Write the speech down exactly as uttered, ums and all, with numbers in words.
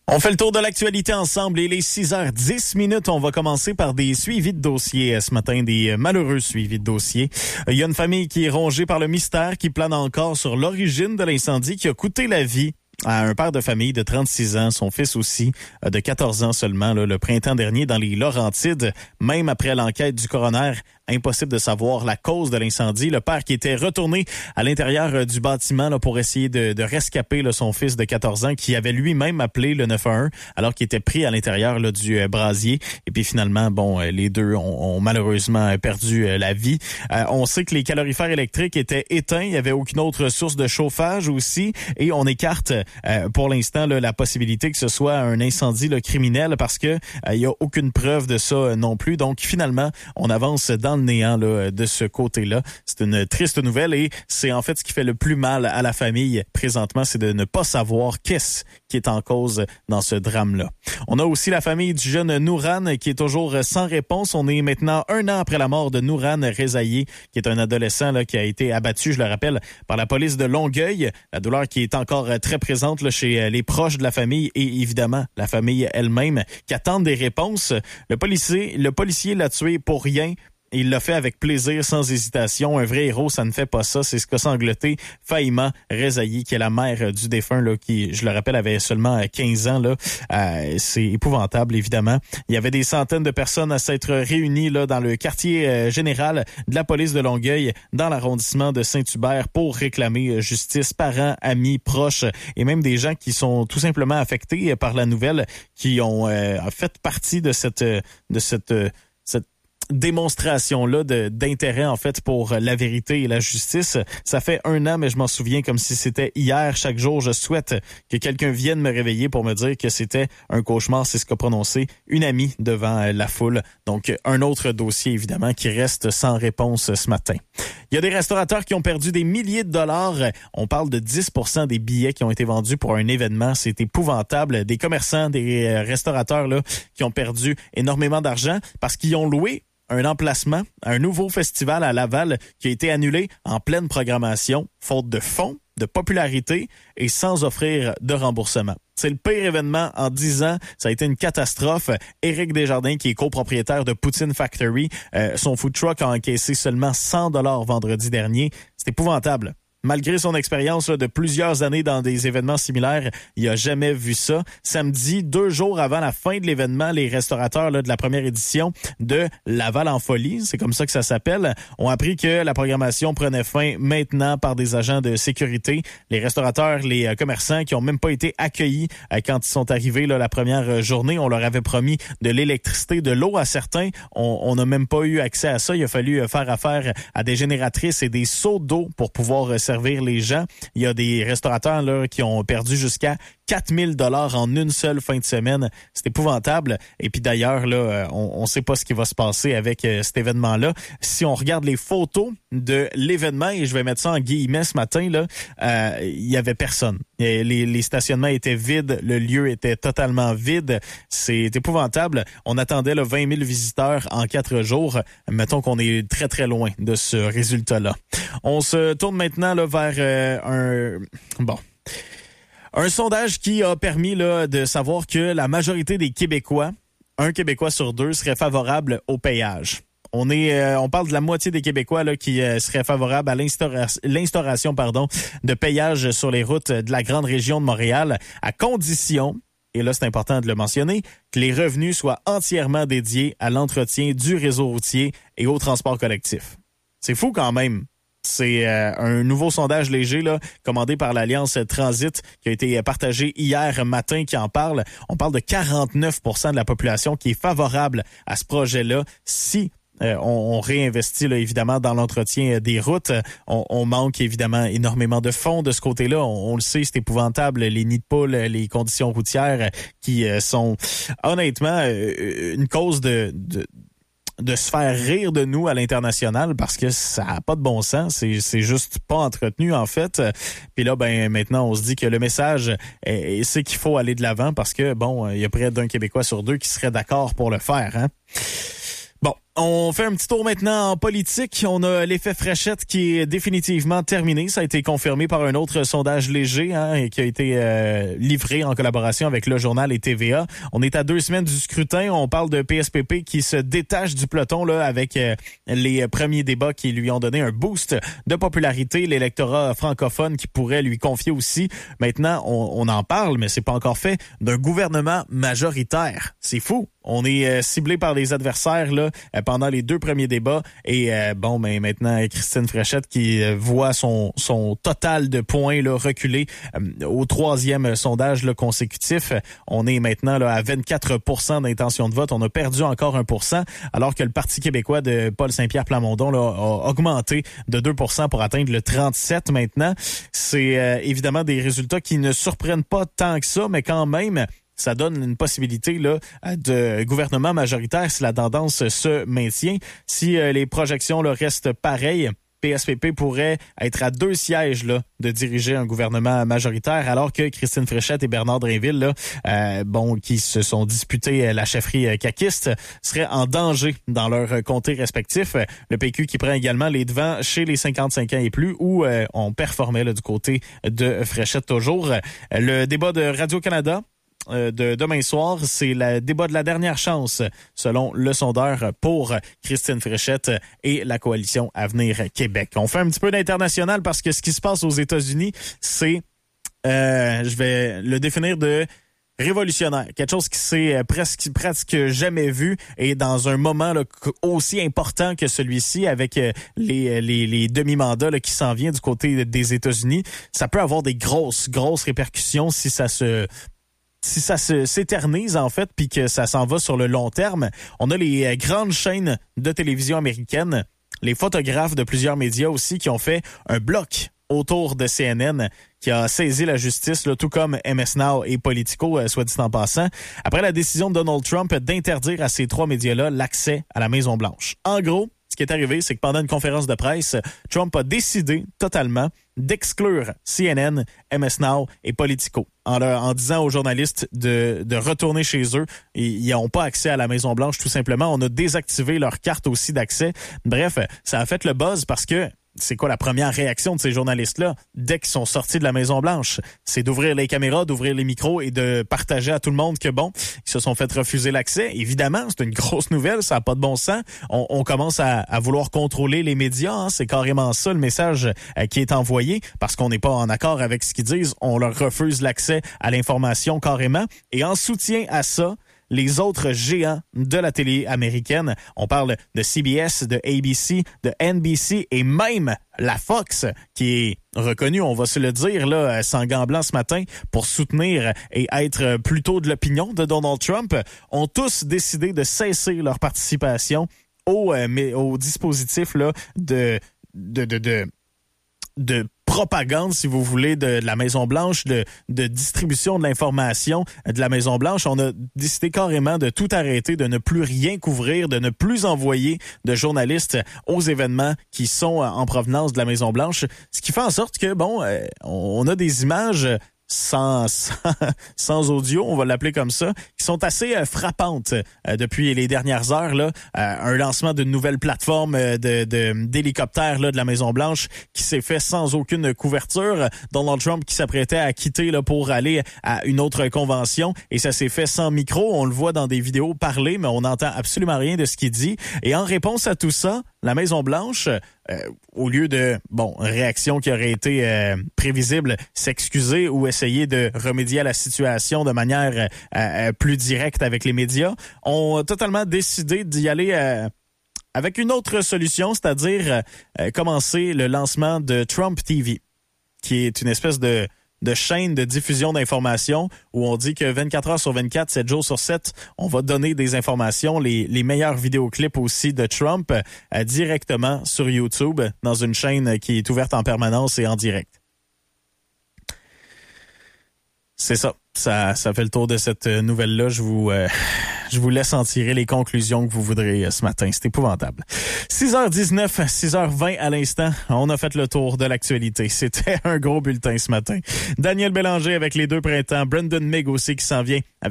On fait le tour de l'actualité ensemble. Il est six heures dix minutes. On va commencer par des suivis de dossiers ce matin, des malheureux suivis de dossiers. Il y a une famille qui est rongée par le mystère, qui plane encore sur l'origine de l'incendie qui a coûté la vie à un père de famille de trente-six ans, son fils aussi de quatorze ans seulement, là, le printemps dernier dans les Laurentides. Même après l'enquête du coroner, impossible de savoir la cause de l'incendie. Le père qui était retourné à l'intérieur du bâtiment là, pour essayer de, de rescaper là, son fils de quatorze ans qui avait lui-même appelé le neuf un un alors qu'il était pris à l'intérieur là, du euh, brasier. Et puis finalement, bon, euh, les deux ont, ont malheureusement perdu euh, la vie. Euh, on sait que les calorifères électriques étaient éteints. Il n'y avait aucune autre source de chauffage aussi. Et on écarte euh, pour l'instant là, la possibilité que ce soit un incendie là, criminel parce que il euh, n'y a aucune preuve de ça euh, non plus. Donc finalement, on avance dans le néant là, de ce côté-là. C'est une triste nouvelle et c'est en fait ce qui fait le plus mal à la famille présentement, c'est de ne pas savoir qu'est-ce qui est en cause dans ce drame-là. On a aussi la famille du jeune Nouran qui est toujours sans réponse. On est maintenant un an après la mort de Nouran Rezaï, qui est un adolescent là, qui a été abattu, je le rappelle, par la police de Longueuil. La douleur qui est encore très présente là, chez les proches de la famille et évidemment la famille elle-même qui attendent des réponses. Le policier, le policier l'a tué pour rien. Il l'a fait avec plaisir, sans hésitation. Un vrai héros, ça ne fait pas ça. C'est ce qu'a sangloté Fahima Rezaï, qui est la mère du défunt, là, qui, je le rappelle, avait seulement quinze ans. Là. Euh, c'est épouvantable, évidemment. Il y avait des centaines de personnes à s'être réunies là, dans le quartier euh, général de la police de Longueuil, dans l'arrondissement de Saint-Hubert, pour réclamer justice. Parents, amis, proches et même des gens qui sont tout simplement affectés par la nouvelle, qui ont euh, fait partie de cette... de cette, cette démonstration-là de, d'intérêt, en fait, pour la vérité et la justice. Ça fait un an, mais je m'en souviens comme si c'était hier. Chaque jour, je souhaite que quelqu'un vienne me réveiller pour me dire que c'était un cauchemar. C'est ce qu'a prononcé une amie devant la foule. Donc, un autre dossier, évidemment, qui reste sans réponse ce matin. Il y a des restaurateurs qui ont perdu des milliers de dollars. On parle de dix pour cent des billets qui ont été vendus pour un événement. C'est épouvantable. Des commerçants, des restaurateurs là qui ont perdu énormément d'argent parce qu'ils ont loué un emplacement, un nouveau festival à Laval qui a été annulé en pleine programmation, faute de fonds, de popularité et sans offrir de remboursement. C'est le pire événement en dix ans. Ça a été une catastrophe. Éric Desjardins, qui est copropriétaire de Poutine Factory, euh, son food truck a encaissé seulement cent dollars vendredi dernier. C'est épouvantable. Malgré son expérience là, de plusieurs années dans des événements similaires, il a jamais vu ça. Samedi, deux jours avant la fin de l'événement, les restaurateurs là, de la première édition de Laval en folie, c'est comme ça que ça s'appelle, ont appris que la programmation prenait fin maintenant par des agents de sécurité. Les restaurateurs, les euh, commerçants qui ont même pas été accueillis euh, quand ils sont arrivés là, la première journée, on leur avait promis de l'électricité, de l'eau à certains. On n'a même pas eu accès à ça. Il a fallu euh, faire affaire à des génératrices et des seaux d'eau pour pouvoir euh, servir les gens. Il y a des restaurateurs là qui ont perdu jusqu'à quatre mille dollars en une seule fin de semaine. C'est épouvantable. Et puis d'ailleurs, là, on ne sait pas ce qui va se passer avec euh, cet événement-là. Si on regarde les photos de l'événement, et je vais mettre ça en guillemets ce matin, là, euh, il y avait personne. Les, les stationnements étaient vides, le lieu était totalement vide. C'est épouvantable. On attendait là, vingt mille visiteurs en quatre jours. Mettons qu'on est très, très loin de ce résultat-là. On se tourne maintenant là, vers euh, un... Bon... Un sondage qui a permis là, de savoir que la majorité des Québécois, un Québécois sur deux, serait favorable au péage. On est, euh, on parle de la moitié des Québécois là, qui euh, seraient favorables à l'instaura- l'instauration pardon, de péage sur les routes de la grande région de Montréal, à condition, et là c'est important de le mentionner, que les revenus soient entièrement dédiés à l'entretien du réseau routier et au transport collectif. C'est fou quand même. C'est euh, un nouveau sondage léger là, commandé par l'Alliance Transit qui a été partagé hier matin qui en parle. On parle de quarante-neuf pour cent de la population qui est favorable à ce projet-là si euh, on, on réinvestit là, évidemment dans l'entretien des routes. On, on manque évidemment énormément de fonds de ce côté-là. On, on le sait, c'est épouvantable. Les nids de poules, les conditions routières qui euh, sont honnêtement euh, une cause de... de de se faire rire de nous à l'international parce que ça n'a pas de bon sens. C'est, c'est juste pas entretenu, en fait. Puis là, ben maintenant, on se dit que le message, est, c'est qu'il faut aller de l'avant parce que, bon, il y a près d'un Québécois sur deux qui serait d'accord pour le faire, hein. Bon, On fait un petit tour maintenant en politique. On a l'effet fréchette qui est définitivement terminé. Ça a été confirmé par un autre sondage léger hein, et qui a été euh, livré en collaboration avec Le Journal et T V A. On est à deux semaines du scrutin. On parle de P S P P qui se détache du peloton là avec euh, les premiers débats qui lui ont donné un boost de popularité. L'électorat francophone qui pourrait lui confier aussi. Maintenant, on, on en parle, mais c'est pas encore fait, d'un gouvernement majoritaire. C'est fou. On est euh, ciblé par les adversaires là euh, pendant les deux premiers débats et euh, bon ben maintenant Christine Fréchette qui euh, voit son son total de points là reculer euh, au troisième sondage là, consécutif. On est maintenant là à vingt-quatre pour cent d'intention de vote. On a perdu encore un pour cent alors que le Parti québécois de Paul Saint-Pierre Plamondon là a augmenté de deux pour cent pour atteindre le trente-sept maintenant. C'est euh, évidemment des résultats qui ne surprennent pas tant que ça, mais quand même ça donne une possibilité là de gouvernement majoritaire si la tendance se maintient. Si euh, les projections là, restent pareilles, P S P P pourrait être à deux sièges là, de diriger un gouvernement majoritaire, alors que Christine Fréchette et Bernard Drinville, là, euh, bon, qui se sont disputés la chefferie caquiste, seraient en danger dans leurs comtés respectifs. Le P Q qui prend également les devants chez les cinquante-cinq ans et plus, où euh, on performait là, du côté de Fréchette toujours. Le débat de Radio-Canada de demain soir, c'est le débat de la dernière chance, selon le sondeur, pour Christine Fréchette et la coalition Avenir Québec. On fait un petit peu d'international parce que ce qui se passe aux États-Unis, c'est, euh, je vais le définir de révolutionnaire, quelque chose qui s'est presque presque jamais vu et dans un moment là, aussi important que celui-ci avec les les, les demi-mandats là, qui s'en vient du côté des États-Unis, ça peut avoir des grosses grosses répercussions si ça se Si ça se, s'éternise, en fait, puis que ça s'en va sur le long terme. On a les grandes chaînes de télévision américaines, les photographes de plusieurs médias aussi qui ont fait un bloc autour de C N N qui a saisi la justice, là, tout comme M S Now et Politico, euh, soit dit en passant, après la décision de Donald Trump d'interdire à ces trois médias-là l'accès à la Maison-Blanche. En gros, ce qui est arrivé, c'est que pendant une conférence de presse, Trump a décidé totalement d'exclure C N N, M S Now et Politico en, leur, en disant aux journalistes de, de retourner chez eux. Ils n'ont pas accès à la Maison-Blanche, tout simplement. On a désactivé leur carte aussi d'accès. Bref, ça a fait le buzz parce que c'est quoi la première réaction de ces journalistes-là dès qu'ils sont sortis de la Maison-Blanche? C'est d'ouvrir les caméras, d'ouvrir les micros et de partager à tout le monde que, bon, ils se sont fait refuser l'accès. Évidemment, c'est une grosse nouvelle, ça n'a pas de bon sens. On, on commence à, à vouloir contrôler les médias, hein. C'est carrément ça le message euh, qui est envoyé parce qu'on n'est pas en accord avec ce qu'ils disent. On leur refuse l'accès à l'information carrément. Et en soutien à ça, les autres géants de la télé américaine. On parle de C B S, de A B C, de N B C et même la Fox, qui est reconnue, on va se le dire, là, sans gants blancs ce matin, pour soutenir et être plutôt de l'opinion de Donald Trump, ont tous décidé de cesser leur participation au, euh, mais, au dispositif là, de, de, de, de, de propagande, si vous voulez, de, de la Maison-Blanche, de, de distribution de l'information de la Maison-Blanche. On a décidé carrément de tout arrêter, de ne plus rien couvrir, de ne plus envoyer de journalistes aux événements qui sont en provenance de la Maison-Blanche. Ce qui fait en sorte que, bon, euh, on a des images sans, sans, sans audio, on va l'appeler comme ça, qui sont assez euh, frappantes euh, depuis les dernières heures. Là, euh, un lancement d'une nouvelle plateforme euh, de, de, d'hélicoptères là, de la Maison-Blanche qui s'est fait sans aucune couverture. Donald Trump qui s'apprêtait à quitter là, pour aller à une autre convention et ça s'est fait sans micro. On le voit dans des vidéos parler, mais on n'entend absolument rien de ce qu'il dit. Et en réponse à tout ça, la Maison-Blanche, euh, au lieu de, bon, réaction qui aurait été euh, prévisible, s'excuser ou essayer de remédier à la situation de manière euh, plus directe avec les médias, ont totalement décidé d'y aller euh, avec une autre solution, c'est-à-dire euh, commencer le lancement de Trump T V, qui est une espèce de de chaîne de diffusion d'informations où on dit que vingt-quatre heures sur vingt-quatre, sept jours sur sept, on va donner des informations, les, les meilleurs vidéoclips aussi de Trump euh, directement sur YouTube dans une chaîne qui est ouverte en permanence et en direct. C'est ça. Ça, ça fait le tour de cette nouvelle-là. Je vous, euh, je vous laisse en tirer les conclusions que vous voudrez euh, ce matin. C'est épouvantable. six heures dix-neuf, six heures vingt à l'instant. On a fait le tour de l'actualité. C'était un gros bulletin ce matin. Daniel Bélanger avec les deux printemps. Brendan Migs aussi qui s'en vient avec